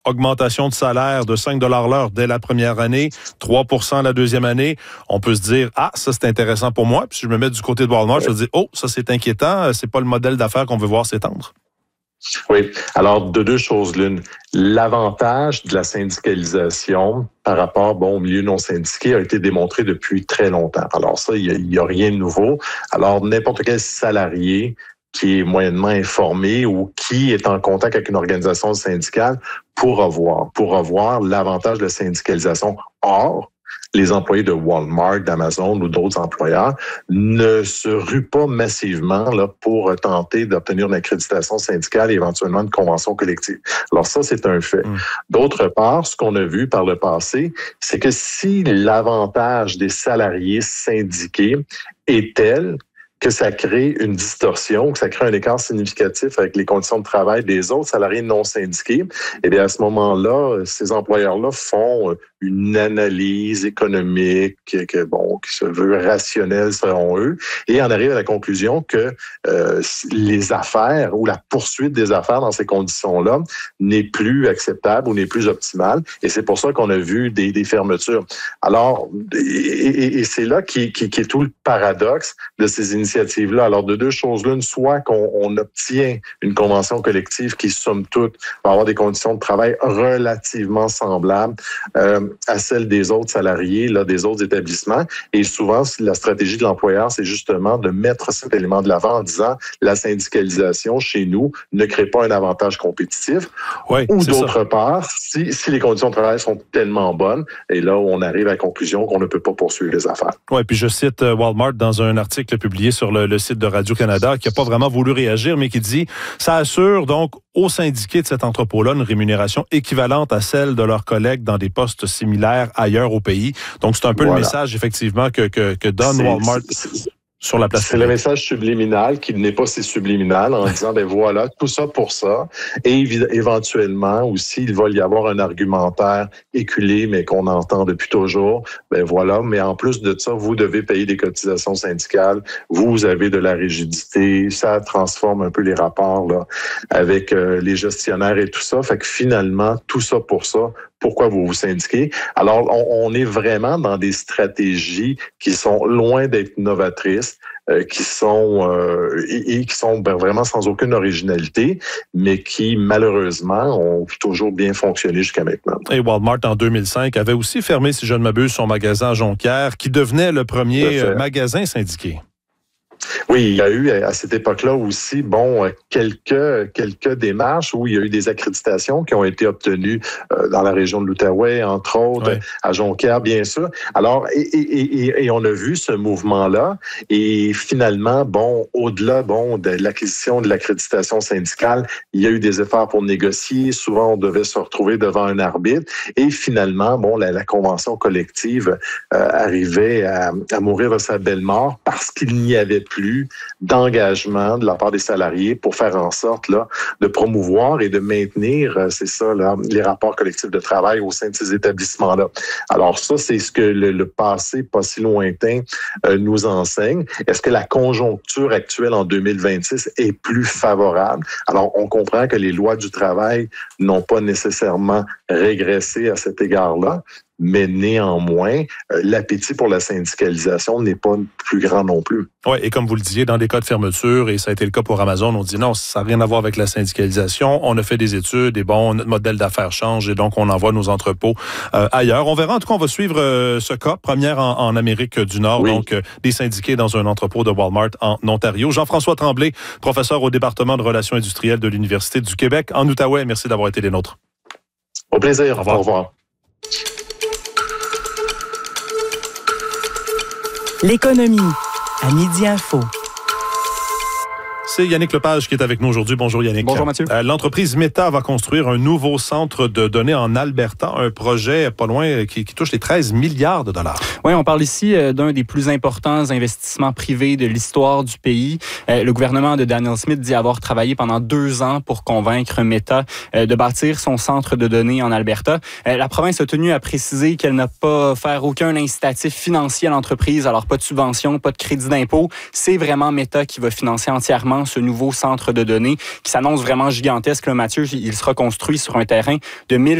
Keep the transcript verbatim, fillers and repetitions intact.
augmentation de salaire de cinq dollars l'heure dès la première année, trois pour cent la deuxième année, on peut se dire, ah, ça c'est intéressant pour moi. Puis si je me mets du côté de Walmart, ouais. je me dis, oh, ça c'est inquiétant, c'est pas le modèle d'affaires qu'on veut voir s'étendre. Oui. Alors, de deux choses l'une. L'avantage de la syndicalisation par rapport bon, au milieu non syndiqué a été démontré depuis très longtemps. Alors ça, il n'y a, a rien de nouveau. Alors, n'importe quel salarié qui est moyennement informé ou qui est en contact avec une organisation syndicale pourra voir, pourra voir l'avantage de la syndicalisation. Or, les employés de Walmart, d'Amazon ou d'autres employeurs ne se ruent pas massivement là, pour tenter d'obtenir une accréditation syndicale et éventuellement une convention collective. Alors ça, c'est un fait. Mmh. D'autre part, ce qu'on a vu par le passé, c'est que si l'avantage des salariés syndiqués est tel que ça crée une distorsion, que ça crée un écart significatif avec les conditions de travail des autres salariés non syndiqués, et bien à ce moment-là, ces employeurs-là font une analyse économique que, bon, qui se veut rationnelle selon eux, et en arrivent à la conclusion que euh, les affaires ou la poursuite des affaires dans ces conditions-là n'est plus acceptable ou n'est plus optimale, et c'est pour ça qu'on a vu des, des fermetures. Alors, et, et, et c'est là qui, qui, qui est tout le paradoxe de ces initiatives. Initiative-là. Alors, de deux choses l'une, soit qu'on on obtient une convention collective qui, somme toute, va avoir des conditions de travail relativement semblables euh, à celles des autres salariés, là, des autres établissements. Et souvent, la stratégie de l'employeur, c'est justement de mettre cet élément de l'avant en disant la syndicalisation chez nous ne crée pas un avantage compétitif. Oui, ou d'autre ça. part, si, si les conditions de travail sont tellement bonnes, et là, on arrive à la conclusion qu'on ne peut pas poursuivre les affaires. Oui, puis je cite Walmart dans un article publié sur le, le site de Radio-Canada qui n'a pas vraiment voulu réagir, mais qui dit « Ça assure donc aux syndiqués de cet entrepôt-là une rémunération équivalente à celle de leurs collègues dans des postes similaires ailleurs au pays. » Donc, c'est un peu voilà. le message, effectivement, que, que, que donne c'est, Walmart... C'est, c'est... sur la place. C'est le message subliminal qui n'est pas si subliminal en disant, ben voilà, tout ça pour ça. Et éventuellement aussi, il va y avoir un argumentaire éculé, mais qu'on entend depuis toujours. Ben voilà, mais en plus de ça, vous devez payer des cotisations syndicales. Vous avez de la rigidité. Ça transforme un peu les rapports là avec euh, les gestionnaires et tout ça. Fait que finalement, tout ça pour ça, pourquoi vous vous syndiquez? Alors, on, on est vraiment dans des stratégies qui sont loin d'être novatrices, euh, qui sont euh, et, et qui sont ben, vraiment sans aucune originalité, mais qui, malheureusement, ont toujours bien fonctionné jusqu'à maintenant. Et Walmart, en deux mille cinq, avait aussi fermé, si je ne m'abuse, son magasin à Jonquière, qui devenait le premier magasin syndiqué. Oui, il y a eu à cette époque-là aussi, bon, quelques quelques démarches où il y a eu des accréditations qui ont été obtenues euh, dans la région de l'Outaouais, entre autres, oui. à Jonquière, bien sûr. Alors, et, et, et, et on a vu ce mouvement-là. Et finalement, bon, au-delà, bon, de l'acquisition de l'accréditation syndicale, il y a eu des efforts pour négocier. Souvent, on devait se retrouver devant un arbitre. Et finalement, bon, la, la convention collective euh, arrivait à, à mourir de sa belle mort parce qu'il n'y avait plus d'engagement de la part des salariés pour faire en sorte là de promouvoir et de maintenir, c'est ça, là, les rapports collectifs de travail au sein de ces établissements-là. Alors ça, c'est ce que le, le passé pas si lointain euh, nous enseigne. Est-ce que la conjoncture actuelle en deux mille vingt-six est plus favorable? Alors, on comprend que les lois du travail n'ont pas nécessairement régressé à cet égard-là, mais néanmoins, euh, l'appétit pour la syndicalisation n'est pas plus grand non plus. Oui, et comme vous le disiez, dans des cas de fermeture, et ça a été le cas pour Amazon, on dit non, ça n'a rien à voir avec la syndicalisation. On a fait des études et bon, notre modèle d'affaires change et donc on envoie nos entrepôts euh, ailleurs. On verra, en tout cas, on va suivre euh, ce cas, première en, en Amérique du Nord, oui. donc euh, des syndiqués dans un entrepôt de Walmart en Ontario. Jean-François Tremblay, professeur au département de relations industrielles de l'Université du Québec en Outaouais. Merci d'avoir été des nôtres. Au plaisir. Au revoir. Au revoir. L'économie à Midi Info. C'est Yannick Lepage qui est avec nous aujourd'hui. Bonjour Yannick. Bonjour Mathieu. Euh, l'entreprise Meta va construire un nouveau centre de données en Alberta, un projet pas loin qui, qui touche les treize milliards de dollars. Oui, on parle ici euh, d'un des plus importants investissements privés de l'histoire du pays. Euh, le gouvernement de Daniel Smith dit avoir travaillé pendant deux ans pour convaincre Meta euh, de bâtir son centre de données en Alberta. Euh, la province a tenu à préciser qu'elle n'a pas offert aucun incitatif financier à l'entreprise, alors pas de subvention, pas de crédit d'impôt. C'est vraiment Meta qui va financer entièrement rapidement ce nouveau centre de données qui s'annonce vraiment gigantesque. Là, Mathieu, il sera construit sur un terrain de mille